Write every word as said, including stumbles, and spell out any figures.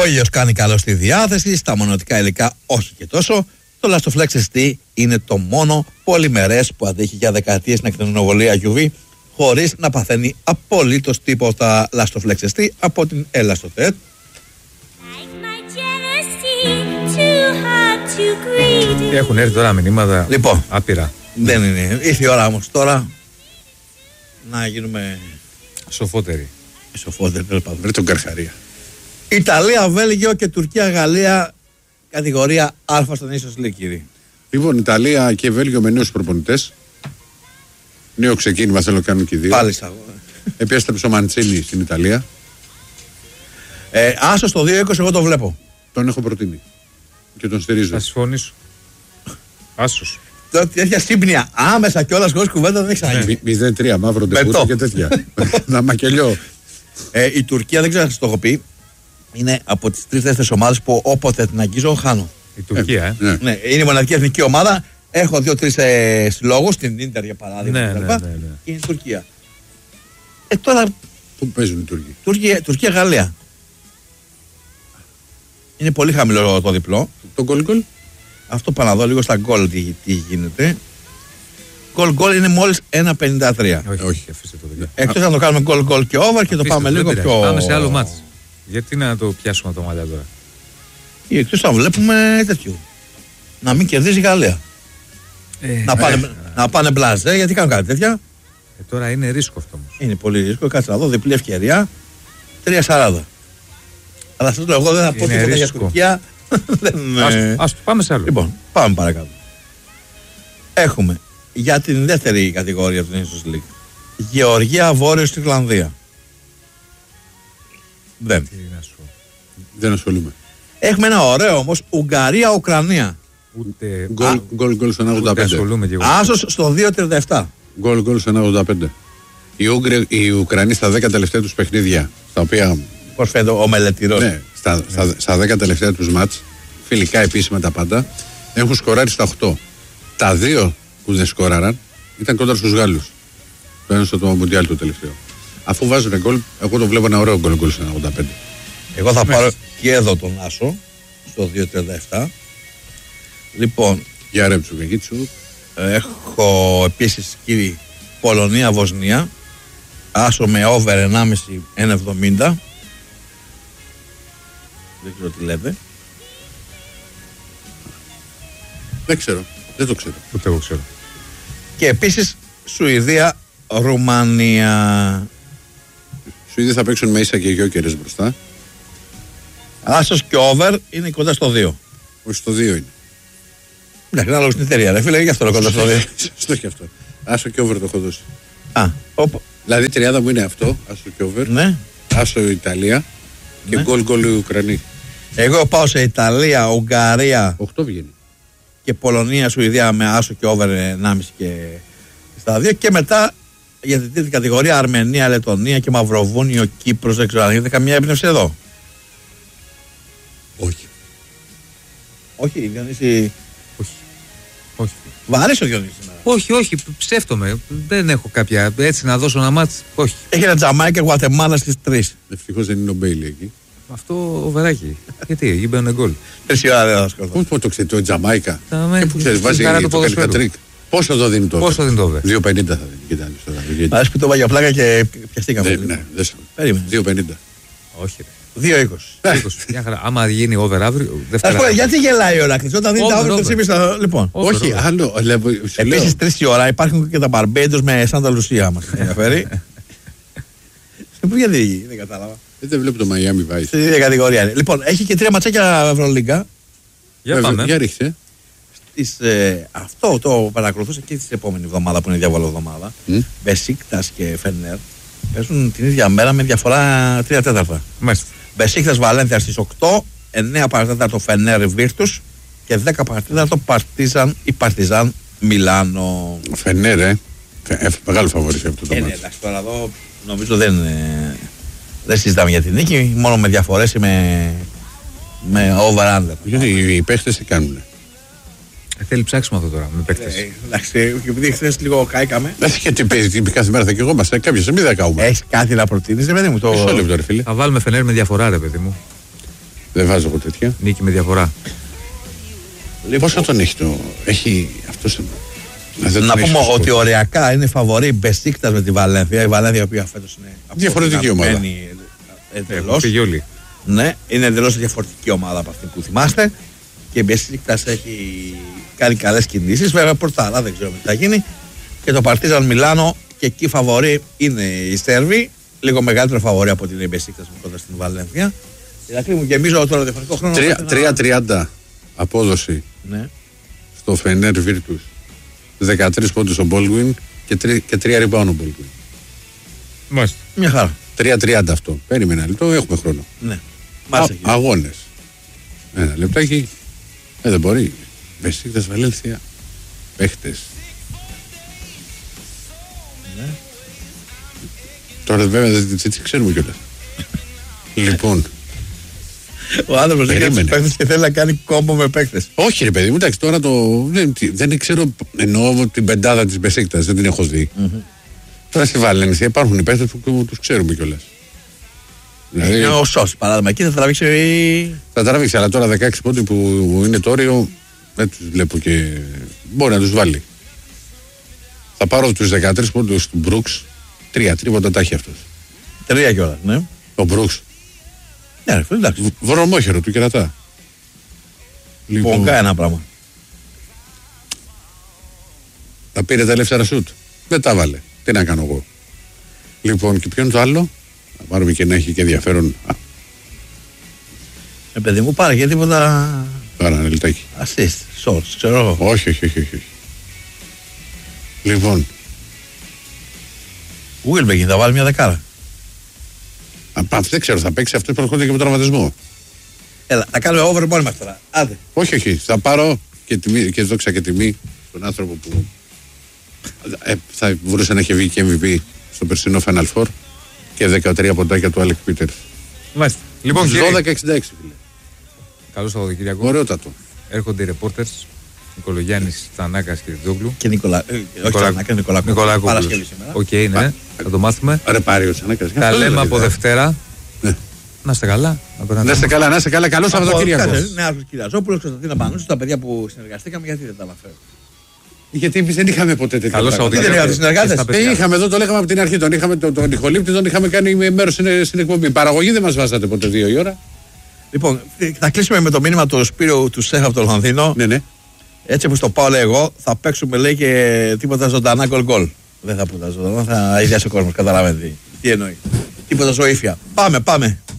Ο ήλιος κάνει καλό στη διάθεση, στα μονοτικά υλικά όχι και τόσο. Το Lastoflex ες τι είναι το μόνο πολυμερές που αντέχει για δεκαετίες στην ακτινοβολία γιου βι χωρίς να παθαίνει απολύτως τίποτα. Lastoflex ες τι από την Elastotet. Έχουν έρθει τώρα μηνύματα λοιπόν, άπειρα. Δεν είναι. Ήρθε η ώρα όμως τώρα να γίνουμε σοφότεροι. Σοφότεροι, τέλος πάντων. Βρε τον Καρχαρία. Ιταλία, Βέλγιο και Τουρκία, Γαλλία, κατηγορία Α στον Nations League, κύριε. Λοιπόν, Ιταλία και Βέλγιο με νέους προπονητές. Νέο ξεκίνημα θέλω να κάνουν και οι δύο. Πάλι σαγώ. Επέστρεψε ο Μαντσίνι στην Ιταλία. Ε, άσο στο δύο είκοσι εγώ το βλέπω. Τον έχω προτείνει. Και τον στηρίζω. Θα συμφωνήσω. Άσος. Τέτοια σύμπνοια άμεσα κιόλας χωρίς κουβέντα δεν έχει ξαναγίνει. μηδέν τρία μαύρο ντεπούτο και τέτοια. Να μακελιώ. Ε, η Τουρκία, δεν ξέρω αν σας το έχω πει, είναι από τις τρεις δεύτερες ομάδες που όποτε την αγγίζω χάνω. Η Τουρκία, ε. ε. Ναι. ναι, είναι η μοναδική εθνική ομάδα. Έχω δύο-τρεις ε, συλλόγους, την Ίντερ για παράδειγμα. Ναι, και, ναι, ναι, ναι. και είναι η Τουρκία. Ε, τώρα. Πού παίζουν οι Τούρκοι? Τουρκία, Τουρκία, Γαλλία. Είναι πολύ χαμηλό το διπλό. Το γκολ γκολ. Αυτό πάω να δω λίγο στα γκολ τι, τι γίνεται. Γκολ γκολ είναι μόλις ένα πενήντα τρία. Όχι, όχι, αφήστε το video. Εκτός να το κάνουμε γκολ γκολ και over και το πάμε λίγο πιο. Πάμε σε άλλο μάτς. Γιατί να το πιάσουμε το μαλλιά τώρα? Ή εκτός να βλέπουμε τέτοιο. Να μην κερδίζει η Γαλλία. Ε, να, πάνε, ε, να πάνε μπλαζέ, γιατί κάνουν κάτι τέτοια. Ε, τώρα είναι ρίσκο αυτό όμως. Είναι πολύ ρίσκο. Κάτσε να δω, διπλή ευκαιρία. τρία σαράντα. Αλλά σας λέω, εγώ δεν θα πω τίποτα για Τουρκία. Ας το πάμε σε άλλο. Λοιπόν, πάμε παρακάτω. Έχουμε για την δεύτερη κατηγορία του Nations League Γεωργία, Βόρειος Ιρλανδία. Δεν. Δεν ασχολούμαι. Έχουμε ένα ωραίο όμως, Ουγγαρία, Ουκρανία. Ούτε. Γκολ γκολ στο ένα ογδόντα πέντε. Άσος στο δύο τριάντα επτά. Γκολ γκολ στο ένα ογδόντα πέντε. Οι, Ούγγροι, οι Ουκρανοί στα δέκα τελευταία τους παιχνίδια, στα οποία. Πώς φαίνεται ο μελετηρός. Ναι, στα, ναι. στα, στα δέκα τελευταία τους μάτς, φιλικά επίσημα τα πάντα, έχουν σκοράρει στα οκτώ. Τα δύο που δεν σκόραραν ήταν κόντρα στους Γάλλους. Το ένα στο Μουντιάλ το τελευταίο. Αφού βάζουν γκολ, εγώ το βλέπω ένα ωραίο γκολ γκολ στο ένα ογδόντα πέντε. Εγώ θα πάρω και εδώ τον Άσο στο δύο τριάντα επτά. Λοιπόν, για ρέψου και κίτσου. Έχω επίσης, κύριε, Πολωνία, Βοσνία. Άσο με over ενάμιση ένα εβδομήντα. Δεν ξέρω τι λέτε. Δεν ξέρω. Δεν το ξέρω. Ούτε εγώ ξέρω. Και επίσης Σουηδία, Ρουμανία. Σουηδία θα παίξουν με ίσα και γιόκερες μπροστά. Άσος και over είναι κοντά στο δύο. Όχι, στο δύο είναι. Εντάξει, είναι άλλο στην εταιρεία, ρε φίλε, γι' αυτό είναι κοντά στο δύο. Σωστό και αυτό. Άσο και over το έχω δώσει. Α, οπ. Δηλαδή η τριάδα μου είναι αυτό, άσο και over. Ναι. Άσο Ιταλία και ναι. γκολ γκολ οι Ουκρανοί. Εγώ πάω σε Ιταλία, Ουγγαρία. οκτώ βγαίνει. Και Πολωνία, Σουηδία με άσο και over ενάμιση και στα δύο. Και μετά για την τρίτη κατηγορία Αρμενία, Λετωνία και Μαυροβούνιο, Κύπρος. Δεν ξέρω αν έχετε καμία έμπνευση εδώ. Όχι. Όχι, Διονύση. Όχι. Όχι. Βαρύς ο Διονύσης σήμερα. Όχι, όχι, ψεύτομαι. Δεν έχω κάποια. Έτσι να δώσω ένα μάτς. Όχι. Έχει ένα Τζαμάικα και Γουατεμάλα στις τρεις. Ευτυχώς δεν είναι ο Μπέιλι εκεί. Αυτό ο Βεράκι. Γιατί, εκεί μπαίνουν γκολ. Τρεις η ώρα δεν θα ασχοληθώ. Πώς το ξέρει, το Τζαμάικα. Και που ξέρει, βάζει το καλικατρίκ. Πόσο το δίνει τώρα? Πόσο δίνει το δύο πενήντα θα δίνει. Κοιτάξτε. Ας πει το βάγια πλάκα και πιαστήκαμε. Ναι, δεν περίμενε. δύο πενήντα. Όχι. δύο είκοσι. Άμα γίνει over αύριο. Ας πω, γιατί γελάει ο Ράκλης όταν δίνει τα over τρεις και μισή. Λοιπόν. Όχι, άλλο. Επίσης τρεις η ώρα υπάρχουν και τα Μπαρμπέντος με Σάντα Λουσία μας ενδιαφέρει. Πού γιατί δεν κατάλαβα. Δεν βλέπω το Miami Vice. Στην ίδια κατηγορία. Λοιπόν, έχει και τρία ματσάκια Ευρωλίγκα. Για πάμε. Για ρίξε. Στις, ε, αυτό το παρακολουθούσα και την επόμενη εβδομάδα που είναι διάβολο εβδομάδα. Mm. Μπεσίκτας και Φενέρ παίζουν την ίδια μέρα με διαφορά τρία τέταρτα. Μάλιστα. Μπεσίκτας Βαλένθια στις οκτώ, εννέα παρατέταρτο Φενέρ Βίρτους και δέκα παρατέταρτο Παρτίζαν ή Παρτιζάν Μιλάνο. Φενέρ, ε. Μεγάλο φαβορί σε αυτό το ε, μάτι. Ναι, εντάξει, τώρα εδώ νομίζω δεν, ε, δεν συζητάμε για την νίκη, μόνο με διαφορές ή με, με over-under. Γιατί οι παίχτες τι κάνουνε. Θέλει ψάξιμο αυτό τώρα με παίκτες. Ε, εντάξει, επειδή χθες λίγο καήκαμε. Γιατί παίζει κάθε μέρα θα και εγώ μας, κάποια στιγμή δεν καούμε. Έχεις κάτι να προτείνεις, ρε παιδί μου. Το... Μισό λεπτό, ρε φίλε. Θα βάλουμε Φενέρ με διαφορά, ρε παιδί μου. Δεν βάζω εγώ τέτοια. Νίκη με διαφορά. Λοιπόν, πόσο τον έχει το. Έχει αυτός. Να, να πούμε ότι οριακά είναι φαβορή Μπεσίκτας με τη Βαλένθια. Η Βαλένθια, η οποία φέτος είναι διαφορετική ομάδα. Εντελώς. Πήγε Ναι, είναι εντελώς διαφορετική ομάδα από αυτή που θυμάστε. Και η Μπεσίκτας έχει κάνει καλές κινήσεις. Βέβαια, πορτάρα δεν ξέρω τι θα γίνει. Και το Παρτίζαν Μιλάνο, και εκεί φαβορή είναι οι Σέρβοι. Λίγο μεγαλύτερο φαβορή από την Μπεσίκτας κοντά στην Βαλένθια. Δηλαδή μου γεμίζω τώρα διαφορετικό χρόνο. τρία τριάντα απόδοση ναι. στο Φενέρ Βίρτους. δεκατρείς πόντους ο Baldwin και τρία rebound ο Baldwin. Μάλιστα. Μια χαρά. τρία τριάντα αυτό. Περίμενα λεπτό, έχουμε χρόνο. Ναι. Α, αγώνες. Ένα λεπτάκι. Ε, δεν μπορεί. Μπεσίκτας Βαλένθια. Παίχτες. Ναι. Τώρα βέβαια έτσι ξέρουμε κιόλας. Λοιπόν. Ο άνθρωπος έχει τους παίχτες και θέλει να κάνει κόμπο με παίχτες. Όχι ρε παιδί μου, εντάξει τώρα το. Δεν, δεν ξέρω, εννοώ την πεντάδα της Μπεσίκτας, δεν την έχω δει. Mm-hmm. Τώρα στη Βαλένθια υπάρχουν οι παίχτες που, που τους ξέρουμε κιόλας. Δηλαδή, είναι ο Σος, παράδειγμα, εκεί θα τραβήξει. Θα τραβήξει, αλλά τώρα δεκαέξι πόντοι που είναι το όριο, δεν τους βλέπω και. Μπορεί να τους βάλει. Θα πάρω τους δεκατρείς πόντους του Μπρουξ, τρία τρίποτα τα έχει αυτός. Τρία κιόλας, ναι. Ο Μπρουξ. Ναι, ρε φίλε, εντάξει. Βρωμόχερο του κερατά. Λοιπόν, Πονκά ένα πράγμα. Τα πήρε τα ελεύθερα σουτ. Δεν τα βάλε. Τι να κάνω εγώ. Λοιπόν, και ποιο είναι το άλλο. Να πάρουμε και να έχει και ενδιαφέρον. Ε, παιδί μου, πάρε και τίποτα. Πάρα ένα λιτάκι. Assist, shorts, ξέρω εγώ. Όχι, όχι, όχι, όχι. Λοιπόν. Βίλμπεκιν θα βάλει μια δεκάρα. Α, δεν ξέρω, θα παίξει αυτό που έρχονται και με τραυματισμό. Έλα, θα κάνουμε over μόνοι μας τώρα. Άντε. Όχι, όχι. Θα πάρω και, τιμή, και δόξα και τιμή στον άνθρωπο που ε, θα μπορούσε να έχει βγει και εμ βι πι στο περσινό Final Four και δεκατρία ποντάκια του Άλεκ Πίτερς. Μάλιστα. Λοιπόν, δώδεκα εξήντα έξι, φίλε. Καλό Σαββατοκύριακο. Ωραιότατο. Έρχονται οι reporters Νικολογιάννης, Τσανάκας και Δόγλου. Και Νικολα... ε, όχι Τσανάκα, Νικολάκου. Νικολάκου. Παρασκευή σήμερα. Οκ, okay, ναι. Θα το μάθουμε. Ρε πάρει ο Τσανάκας. Τα λέμε από Δευτέρα. Ναι. Να είστε καλά. Να είστε καλά, να είστε καλά. Καλό Σαββατοκύριακο. Ναι, Άρχος Κυριαζόπουλος, Κωνσταντίνα Πανούση, τα παιδιά που συνεργαστήκαμε, γιατί δεν τα αναφέρω. Γιατί εμείς δεν είχαμε ποτέ τέτοια. Καλό Σαββατοκύριακο. Δεν είχαμε εδώ, το λέγαμε από την αρχή. Τον είχαμε τον Νικολίπτη, τον είχαμε κάνει μέρος στην εκπομπή. Παραγωγή δεν μας βάζατε ποτέ δύο η ώρα. Λοιπόν, θα κλείσουμε με το μήνυμα του Σπύρου του Σέχα από το Λονδίνο. Ναι, ναι. Έτσι όπως το πάω, λέει εγώ, θα παίξουμε, λέει, και τίποτα ζωντανά γκολ-γκολ. Δεν θα πω τα ζωντανά, θα ιδιάσει ο κόσμος. Καταλαβαίνετε τι εννοεί. Τίποτα ζωήφια. Πάμε, πάμε.